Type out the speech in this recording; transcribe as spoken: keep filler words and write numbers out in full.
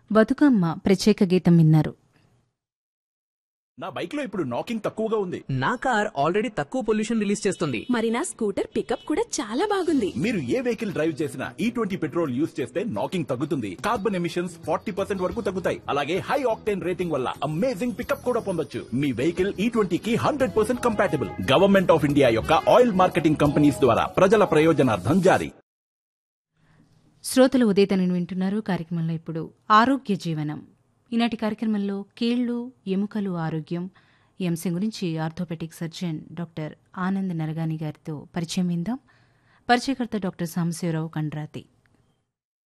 బతుకమ్మ ప్రత్యేక గీతం విన్నారు. నా బైక్ లో ఇప్పుడు నాకింగ్ తక్కువగా ఉంది. నా కార్ ఆల్రెడీ తక్కువ పొల్యూషన్ రిలీజ్ చేస్తుంది. మరి నా స్కూటర్ పికప్ కూడా చాలా బాగుంది. మీరు ఏ వెహికల్ డ్రైవ్ చేసినా ఈ ట్వంటీ పెట్రోల్ యూజ్ చేస్తే నాకింగ్ తగ్గుతుంది, కార్బన్ ఎమిషన్స్ ఫార్టీ పర్సెంట్ వరకు తగ్గుతాయి. అలాగే హై ఆక్టేన్ రేటింగ్ వల్ల అమేజింగ్ పికప్ కూడా పొందొచ్చు. మీ వెహికల్ ఈ ట్వంటీ కి hundred percent compatible. Government of India యొక్క ఆయిల్ మార్కెటింగ్ కంపెనీస్ ద్వారా ప్రజల ప్రయోజనార్థం జారీ. శ్రోతలు ఉదయతను వింటున్నారు. కార్యక్రమంలో ఇప్పుడు ఆరోగ్య జీవనం. ఈనాటి కార్యక్రమంలో కీళ్లు ఎముకలు ఆరోగ్యం ఈ అంశం గురించి orthopaedic surgeon doctor Anand Naragani గారితో పరిచయం విందాం. పరిచయకర్త డాక్టర్ సాంబశివరావు కండ్రాతి.